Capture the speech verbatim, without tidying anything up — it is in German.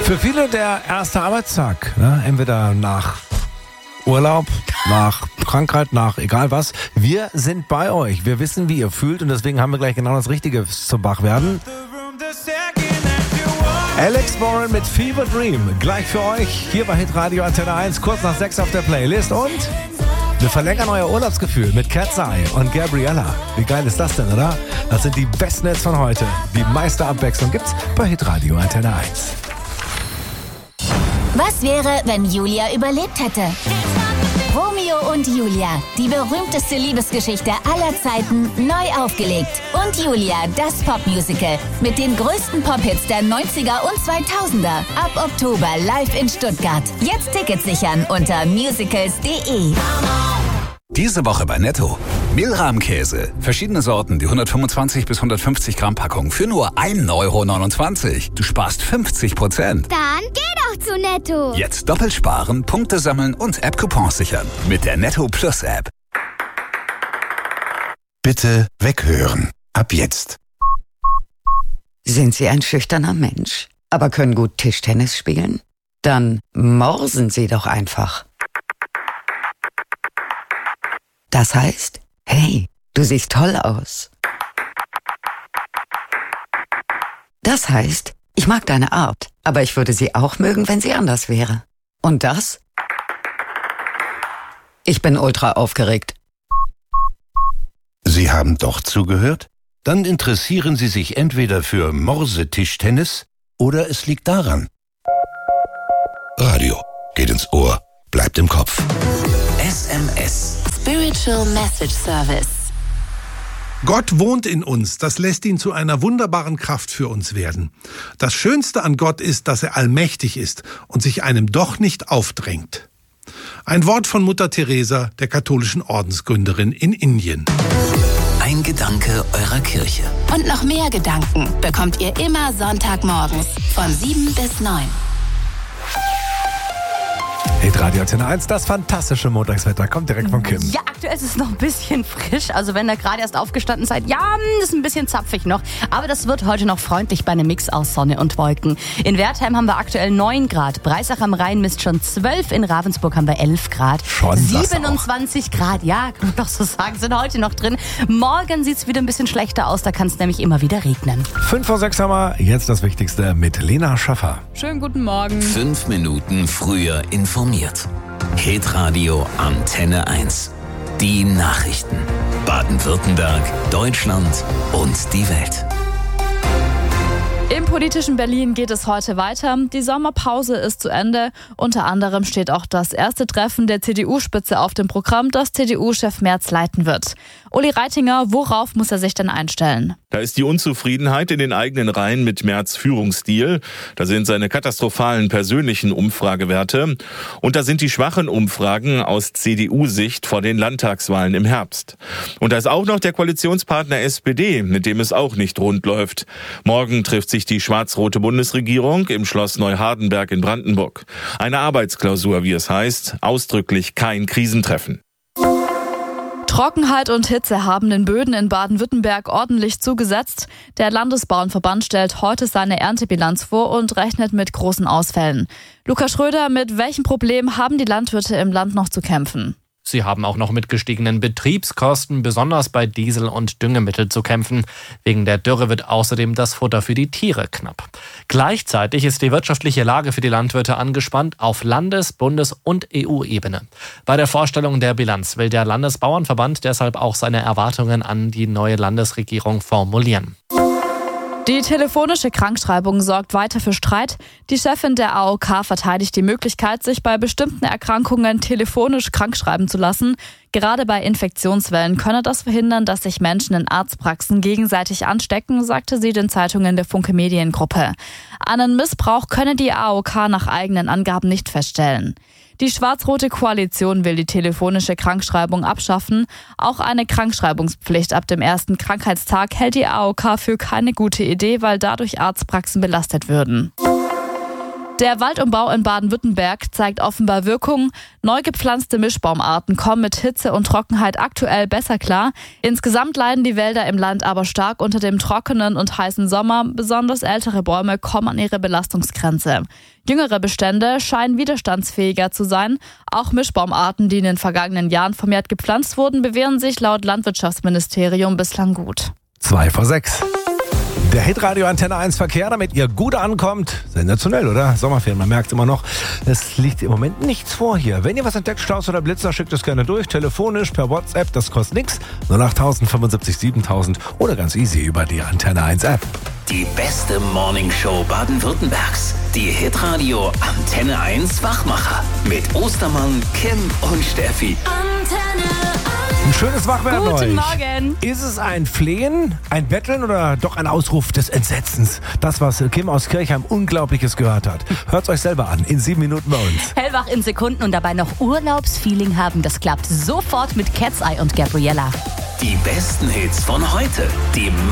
Für viele der erste Arbeitstag, ne? Entweder nach Urlaub, nach Krankheit, nach egal was. Wir sind bei euch. Wir wissen, wie ihr fühlt und deswegen haben wir gleich genau das Richtige zum Wachwerden. Alex Warren mit Fever Dream. Gleich für euch hier bei Hitradio Antenne eins, kurz nach sechs auf der Playlist. Und wir verlängern euer Urlaubsgefühl mit Cat's Eye und Gabriella. Wie geil ist das denn, oder? Das sind die besten Hits von heute. Die meiste Abwechslung gibt's bei Hitradio Antenne eins. Was wäre, wenn Julia überlebt hätte? Romeo und Julia, die berühmteste Liebesgeschichte aller Zeiten, neu aufgelegt. Und Julia, das Popmusical mit den größten Pop-Hits der neunziger und zweitausender. Ab Oktober live in Stuttgart. Jetzt Tickets sichern unter musicals punkt de. Diese Woche bei Netto. Mehlrahmkäse. Verschiedene Sorten, die hundertfünfundzwanzig bis hundertfünfzig Gramm Packung für nur ein Euro neunundzwanzig. Du sparst fünfzig Prozent. Dann geh doch zu Netto. Jetzt doppelt sparen, Punkte sammeln und App-Coupons sichern. Mit der Netto Plus App. Bitte weghören. Ab jetzt. Sind Sie ein schüchterner Mensch, aber können gut Tischtennis spielen? Dann morsen Sie doch einfach. Das heißt, hey, du siehst toll aus. Das heißt, ich mag deine Art, aber ich würde sie auch mögen, wenn sie anders wäre. Und das? Ich bin ultra aufgeregt. Sie haben doch zugehört? Dann interessieren Sie sich entweder für Morse-Tischtennis oder es liegt daran. Radio geht ins Ohr, bleibt im Kopf. S M S. Spiritual Message Service. Gott wohnt in uns, das lässt ihn zu einer wunderbaren Kraft für uns werden. Das Schönste an Gott ist, dass er allmächtig ist und sich einem doch nicht aufdrängt. Ein Wort von Mutter Teresa, der katholischen Ordensgründerin in Indien. Ein Gedanke eurer Kirche. Und noch mehr Gedanken bekommt ihr immer Sonntagmorgens von sieben bis neun. Hitradio Antenne eins, das fantastische Montagswetter kommt direkt von Kim. Ja, aktuell ist es noch ein bisschen frisch. Also wenn ihr gerade erst aufgestanden seid, ja, ist ein bisschen zapfig noch. Aber das wird heute noch freundlich bei einem Mix aus Sonne und Wolken. In Wertheim haben wir aktuell neun Grad. Breisach am Rhein misst schon zwölf. In Ravensburg haben wir elf Grad. Schon siebenundzwanzig Grad, ja, kann man doch so sagen, sind heute noch drin. Morgen sieht es wieder ein bisschen schlechter aus. Da kann es nämlich immer wieder regnen. fünf vor sechs haben wir jetzt das Wichtigste mit Lena Schaffer. Schönen guten Morgen. Fünf Minuten früher informiert. Hitradio Antenne eins. Die Nachrichten. Baden-Württemberg, Deutschland und die Welt. Im politischen Berlin geht es heute weiter. Die Sommerpause ist zu Ende. Unter anderem steht auch das erste Treffen der C D U-Spitze auf dem Programm, das C D U-Chef Merz leiten wird. Uli Reitinger, worauf muss er sich denn einstellen? Da ist die Unzufriedenheit in den eigenen Reihen mit Merz' Führungsstil. Da sind seine katastrophalen persönlichen Umfragewerte. Und da sind die schwachen Umfragen aus C D U-Sicht vor den Landtagswahlen im Herbst. Und da ist auch noch der Koalitionspartner S P D, mit dem es auch nicht rund läuft. Morgen trifft sich die schwarz-rote Bundesregierung im Schloss Neuhardenberg in Brandenburg. Eine Arbeitsklausur, wie es heißt, ausdrücklich kein Krisentreffen. Trockenheit und Hitze haben den Böden in Baden-Württemberg ordentlich zugesetzt. Der Landesbauernverband stellt heute seine Erntebilanz vor und rechnet mit großen Ausfällen. Lukas Schröder, mit welchen Problemen haben die Landwirte im Land noch zu kämpfen? Sie haben auch noch mit gestiegenen Betriebskosten, besonders bei Diesel und Düngemittel, zu kämpfen. Wegen der Dürre wird außerdem das Futter für die Tiere knapp. Gleichzeitig ist die wirtschaftliche Lage für die Landwirte angespannt auf Landes-, Bundes- und E U-Ebene. Bei der Vorstellung der Bilanz will der Landesbauernverband deshalb auch seine Erwartungen an die neue Landesregierung formulieren. Die telefonische Krankschreibung sorgt weiter für Streit. Die Chefin der A O K verteidigt die Möglichkeit, sich bei bestimmten Erkrankungen telefonisch krankschreiben zu lassen. Gerade bei Infektionswellen könne das verhindern, dass sich Menschen in Arztpraxen gegenseitig anstecken, sagte sie den Zeitungen der Funke Mediengruppe. Einen Missbrauch könne die A O K nach eigenen Angaben nicht feststellen. Die schwarz-rote Koalition will die telefonische Krankschreibung abschaffen. Auch eine Krankschreibungspflicht ab dem ersten Krankheitstag hält die A O K für keine gute Idee, weil dadurch Arztpraxen belastet würden. Der Waldumbau in Baden-Württemberg zeigt offenbar Wirkung. Neu gepflanzte Mischbaumarten kommen mit Hitze und Trockenheit aktuell besser klar. Insgesamt leiden die Wälder im Land aber stark unter dem trockenen und heißen Sommer. Besonders ältere Bäume kommen an ihre Belastungsgrenze. Jüngere Bestände scheinen widerstandsfähiger zu sein. Auch Mischbaumarten, die in den vergangenen Jahren vermehrt gepflanzt wurden, bewähren sich laut Landwirtschaftsministerium bislang gut. Zwei vor sechs. Der Hitradio Antenne eins Verkehr, damit ihr gut ankommt. Sensationell, oder? Sommerferien, man merkt immer noch. Es liegt im Moment nichts vor hier. Wenn ihr was entdeckt, Staus oder Blitzer, schickt es gerne durch. Telefonisch, per WhatsApp, das kostet nichts. null acht tausend fünfundsiebzig siebentausend oder ganz easy über die Antenne eins App. Die beste Morningshow Baden-Württembergs. Die Hitradio Antenne eins Wachmacher. Mit Ostermann, Kim und Steffi. Antenne Ein schönes Wachwerden euch. Guten Morgen. Ist es ein Flehen, ein Betteln oder doch ein Ausruf des Entsetzens? Das, was Kim aus Kirchheim Unglaubliches gehört hat. Hört's euch selber an, in sieben Minuten bei uns. Hellwach in Sekunden und dabei noch Urlaubsfeeling haben. Das klappt sofort mit Cat's Eye und Gabriella. Die besten Hits von heute. Die